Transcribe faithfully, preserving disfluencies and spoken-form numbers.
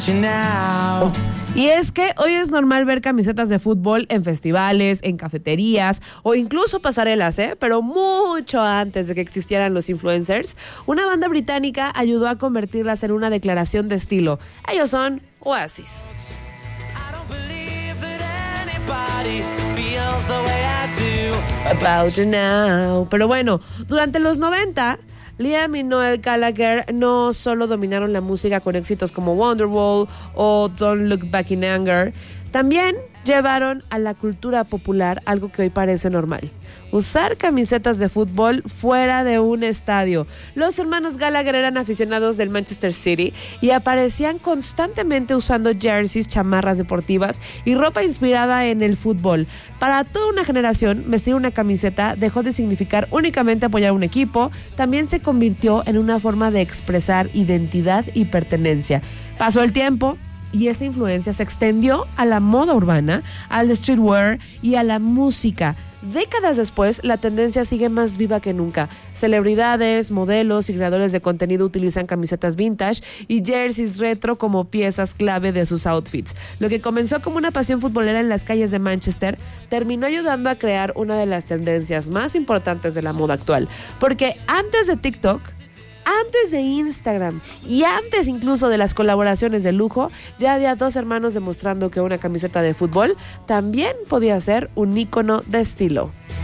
Y es que hoy es normal ver camisetas de fútbol en festivales, en cafeterías o incluso pasarelas, ¿eh? Pero mucho antes de que existieran los influencers, una banda británica ayudó a convertirlas en una declaración de estilo. Ellos son Oasis. About you now. Pero bueno, durante los noventa... Liam y Noel Gallagher no solo dominaron la música con éxitos como Wonderwall o Don't Look Back in Anger, también llevaron a la cultura popular algo que hoy parece normal: usar camisetas de fútbol fuera de un estadio. Los hermanos Gallagher eran aficionados del Manchester City y aparecían constantemente usando jerseys, chamarras deportivas y ropa inspirada en el fútbol. Para toda una generación, vestir una camiseta dejó de significar únicamente apoyar a un equipo, también se convirtió en una forma de expresar identidad y pertenencia. Pasó el tiempo y esa influencia se extendió a la moda urbana, al streetwear y a la música. Décadas después, la tendencia sigue más viva que nunca. Celebridades, modelos y creadores de contenido utilizan camisetas vintage y jerseys retro como piezas clave de sus outfits. Lo que comenzó como una pasión futbolera en las calles de Manchester terminó ayudando a crear una de las tendencias más importantes de la moda actual. Porque antes de TikTok, antes de Instagram y antes incluso de las colaboraciones de lujo, ya había dos hermanos demostrando que una camiseta de fútbol también podía ser un ícono de estilo.